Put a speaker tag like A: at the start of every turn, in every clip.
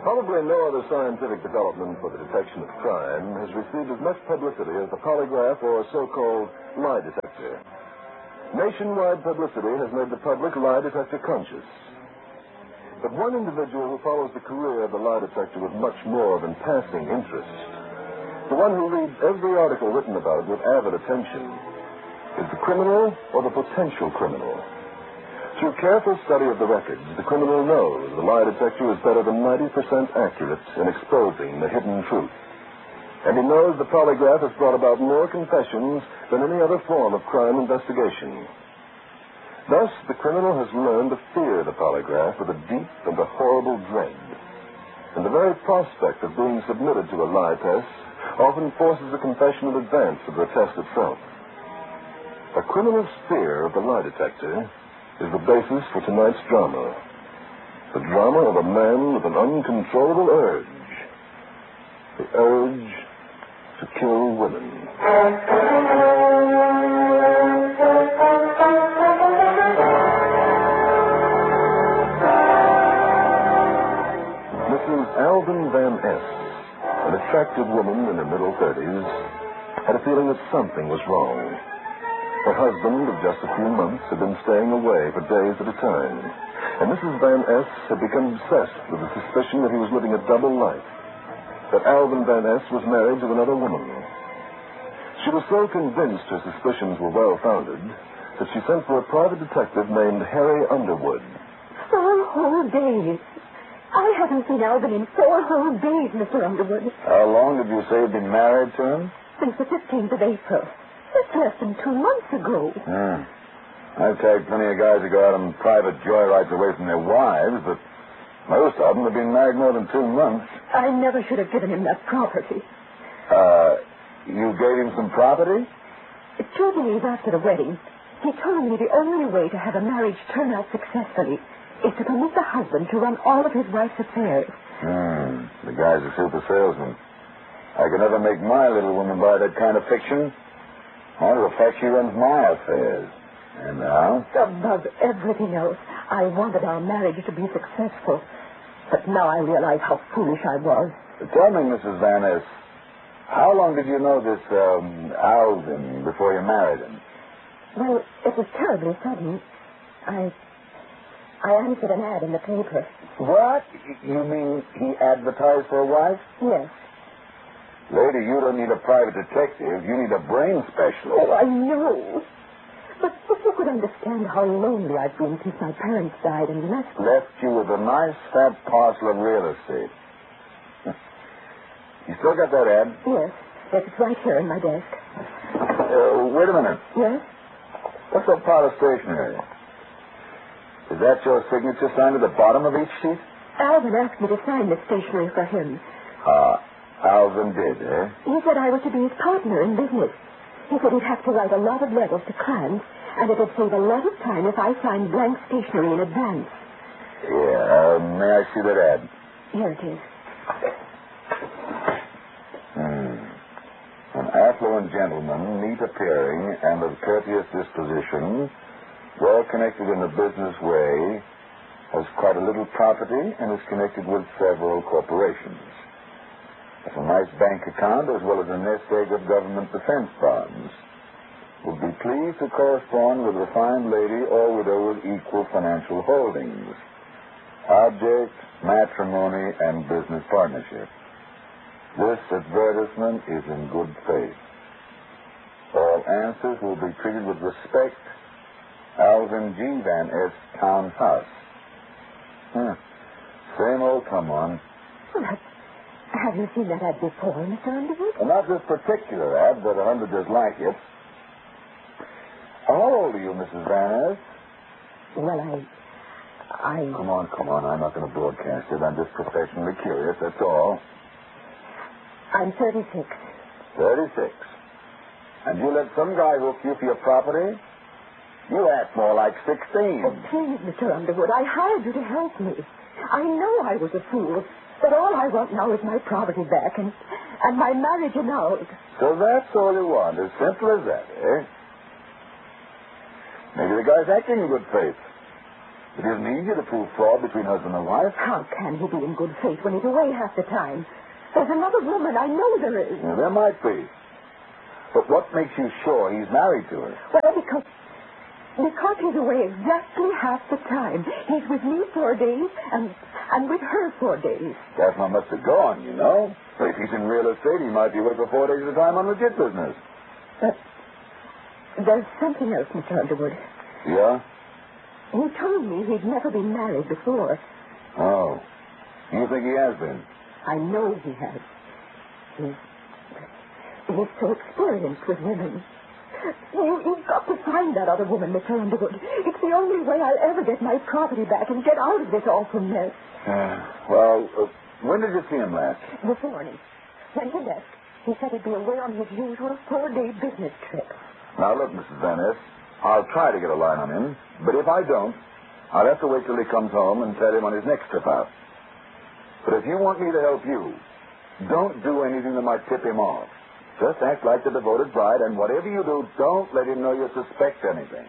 A: Probably no other scientific development for the detection of crime has received as much publicity as the polygraph or so-called lie detector. Nationwide publicity has made the public lie detector conscious. But one individual who follows the career of the lie detector with much more than passing interest, the one who reads every article written about it with avid attention, is the criminal or the potential criminal. Through careful study of the records, the criminal knows the lie detector is better than 90% accurate in exposing the hidden truth. And he knows the polygraph has brought about more confessions than any other form of crime investigation. Thus, the criminal has learned to fear the polygraph with a deep and a horrible dread. And the very prospect of being submitted to a lie test often forces a confession in advance of the test itself. A criminal's fear of the lie detector is the basis for tonight's drama. The drama of a man with an uncontrollable urge. The urge to kill women. Mrs. Alvin Van S., an attractive woman in her middle 30s, had a feeling that something was wrong. Her husband of just a few months had been staying away for days at a time, and Mrs. Van S. had become obsessed with the suspicion that he was living a double life, that Alvin Van S. was married to another woman. She was so convinced her suspicions were well-founded that she sent for a private detective named Harry Underwood.
B: 4 whole days. I haven't seen Alvin in 4 whole days, Mr. Underwood.
C: How long did you say you'd been married to him?
B: Since the 15th of April. That's less than 2 months ago.
C: I've tagged plenty of guys who go out on private joyrides away from their wives, but most of them have been married more than 2 months.
B: I never should have given him that property.
C: You gave him some property?
B: 2 days after the wedding, he told me the only way to have a marriage turn out successfully is to permit the husband to run all of his wife's affairs.
C: The guy's a super salesman. I could never make my little woman buy that kind of fiction. Matter of fact, she runs my affairs. And now?
B: Above everything else, I wanted our marriage to be successful. But now I realize how foolish I was.
C: Tell me, Mrs. Van Ness, how long did you know this Alvin before you married him?
B: Well, it was terribly sudden. I answered an ad in the paper.
C: What? You mean he advertised for a wife?
B: Yes.
C: Lady, you don't need a private detective. You need a brain specialist.
B: Oh, I know. But if you could understand how lonely I've been since my parents died and left me.
C: Left you with a nice fat parcel of real estate. You still got that ad?
B: Yes. Yes, it's right here in my desk.
C: Wait a minute.
B: Yes?
C: What's that pile of stationery? Is that your signature signed at the bottom of each sheet?
B: Alvin asked me to sign the stationery for him.
C: Alvin did, eh?
B: He said I was to be his partner in business. He said he'd have to write a lot of letters to clients, and it would save a lot of time if I signed blank stationery in advance.
C: Yeah, may I see that ad?
B: Here it is.
C: An affluent gentleman, neat appearing and of courteous disposition, well connected in a business way, has quite a little property and is connected with several corporations. Has a nice bank account as well as a nest egg of government defense bonds. Would be pleased to correspond with a fine lady or widow with equal financial holdings. Object, matrimony, and business partnership. This advertisement is in good faith. All answers will be treated with respect. Alvin G. Van S. Townhouse. Same old come on.
B: Well, have you seen that ad before, Mr. Underwood?
C: Well, not this particular ad, but 100 just like it. How old are you, Mrs. Van S?
B: Well, I...
C: Come on. I'm not going to broadcast it. I'm just professionally curious, that's all.
B: I'm 36.
C: 36. And you let some guy hook you for your property? You act more like 16.
B: Oh, please, Mr. Underwood, I hired you to help me. I know I was a fool, but all I want now is my property back and my marriage annulled.
C: So that's all you want, as simple as that, eh? Maybe the guy's acting in good faith. It isn't easy to prove fraud between husband and wife.
B: How can he be in good faith when he's away half the time? There's another woman. I know there is.
C: Yeah, there might be. But what makes you sure he's married to her?
B: Well, because he's away exactly half the time. He's with me 4 days and with her 4 days.
C: That's not much to go on, you know. If he's in real estate, he might be away for 4 days at a time on legit business.
B: But there's something else, Mr. Underwood.
C: Yeah?
B: He told me he'd never been married before.
C: Oh. You think he has been?
B: I know he has. He's so experienced with women. You've got to find that other woman, Mr. Underwood. It's the only way I'll ever get my property back and get out of this awful mess.
C: When did you see him last?
B: This morning. Went to desk. He said he'd be away on his usual 4-day business trip.
C: Now, look, Mrs. Van Ness, I'll try to get a line on him, but if I don't, I'll have to wait till he comes home and tell him on his next trip out. But if you want me to help you, don't do anything that might tip him off. Just act like the devoted bride, and whatever you do, don't let him know you suspect anything.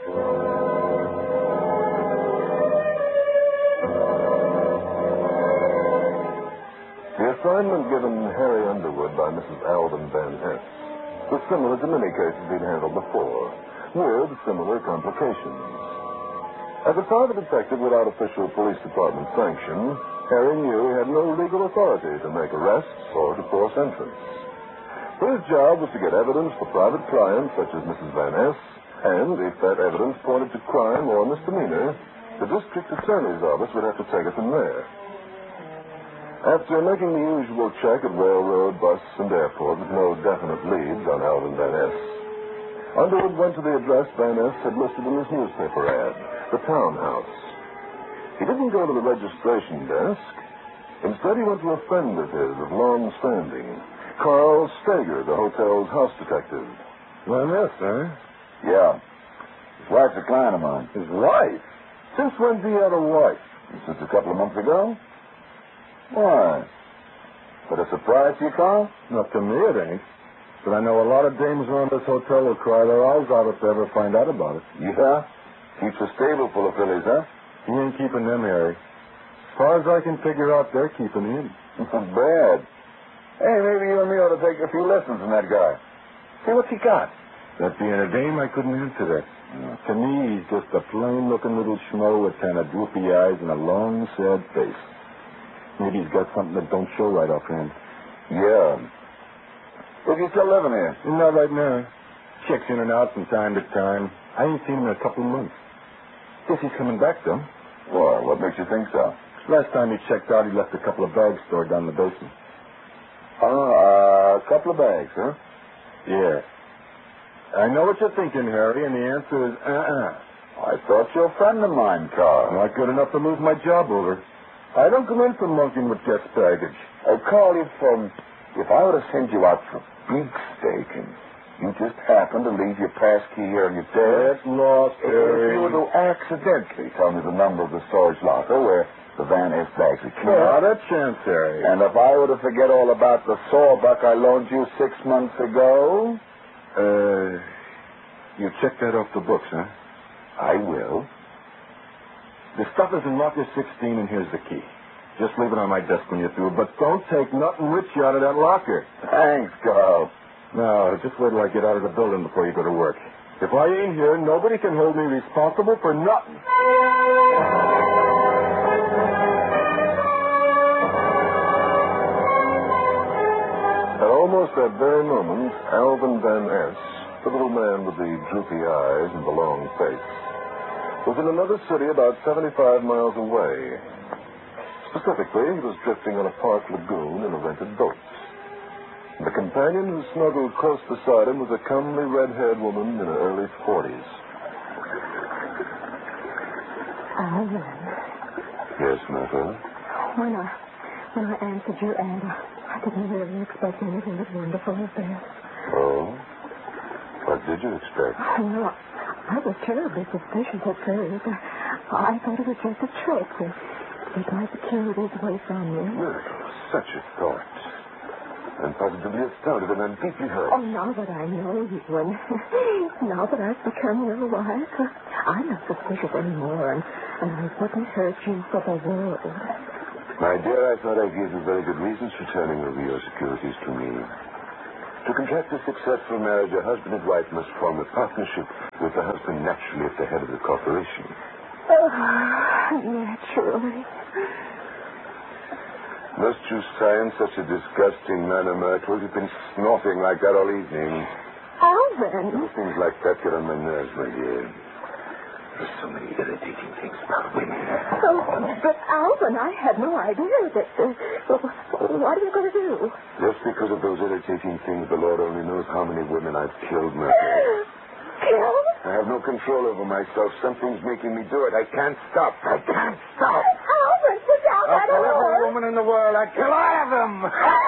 A: The assignment given Harry Underwood by Mrs. Alvin Van Ness was similar to many cases he'd handled before, with similar complications. As a private detective without official police department sanction, Harry knew he had no legal authority to make arrests or to force entrance. His job was to get evidence for private clients such as Mrs. Van Ness, and if that evidence pointed to crime or misdemeanor, the district attorney's office would have to take it from there. After making the usual check at railroad, bus, and airport with no definite leads on Alvin Van Ness, Underwood went to the address Van Ness had listed in his newspaper ad, the townhouse. He didn't go to the registration desk. Instead, he went to a friend of his of long standing, Carl Steger, the hotel's house detective.
D: Van Ness, eh?
C: Yeah. His wife's a client of mine.
D: His wife? Since when's he had a wife?
C: Since a couple of months ago. Why? That a surprise to you, Carl?
D: Not to me, it ain't. But I know a lot of dames around this hotel will cry their eyes out if they ever find out about it.
C: Yeah? Keeps a stable full of fillies, huh?
D: He ain't keeping them, Harry. As far as I can figure out, they're keeping him.
C: Not bad. Hey, maybe you and me ought to take a few lessons from that guy. See what's he got.
D: That being a dame, I couldn't answer that. To me, he's just a plain-looking little schmo with kind of droopy eyes and a long, sad face. Maybe he's got something that don't show right offhand.
C: Yeah. Is he still living here?
D: Not right now. Checks in and out from time to time. I ain't seen him in a couple of months. Guess he's coming back, though.
C: Why, what makes you think so?
D: Last time he checked out, he left a couple of bags stored down in the basement.
C: A couple of bags, huh?
D: Yeah. I know what you're thinking, Harry, and the answer is
C: I thought you were a friend of mine, Carl.
D: Not good enough to move my job over. I don't come in for monkeying with guest baggage.
C: Carl, if I were to send you out for beef steak and you just happen to leave your pass key here on your desk.
D: Get lost, Harry.
C: If you were to accidentally tell me the number of the storage locker where the Van Ness bags are kept.
D: Not a chance, Harry.
C: And if I were to forget all about the sawbuck I loaned you 6 months ago?
D: You checked that off the books, huh?
C: I will.
D: The stuff is in locker 16, and here's the key. Just leave it on my desk when you're through, but don't take nothing rich out of that locker.
C: Thanks, Carl.
D: No, just wait till I get out of the building before you go to work. If I ain't here, nobody can hold me responsible for nothing.
A: At almost that very moment, Alvin Van Ness, the little man with the droopy eyes and the long face, was in another city about 75 miles away. Specifically, he was drifting on a park lagoon in a rented boat. The companion who snuggled close beside him was a comely red-haired woman in her early 40s.
B: Alvin.
A: Yes, Martha?
B: When I answered your ad, I didn't really expect anything as wonderful as this.
A: Oh? What did you expect?
B: Well, I was terribly suspicious at first. I thought it was just a trick to take my securities away from you.
A: Well, such a thought. I'm positively astounded and I'm deeply hurt.
B: Oh, now that I know you, and now that I've become your wife, I'm not suspicious anymore. And And I wouldn't hurt you for the world.
E: My dear, I thought I gave you very good reasons for turning over your securities to me. To contract a successful marriage, a husband and wife must form a partnership with the husband naturally at the head of the corporation.
B: Oh, naturally.
E: Must you sigh in such a disgusting manner, Myrtle? You've been snorting like that all evening.
B: Alvin.
E: Little things like that get on my nerves, my dear. There's so many irritating things about women.
B: Oh, but Alvin, I had no idea that... what are you going to do?
E: Just because of those irritating things, the Lord only knows how many women I've killed, Myrtle.
B: Killed?
E: I have no control over myself. Something's making me do it. I can't stop. I can't stop.
B: Alvin, put down that
E: I'll kill every
B: horse.
E: woman in the world. I kill all of them.